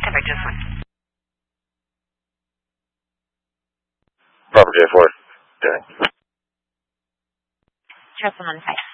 Pacific, just one. Proper J4. Okay. Trestle 1-5.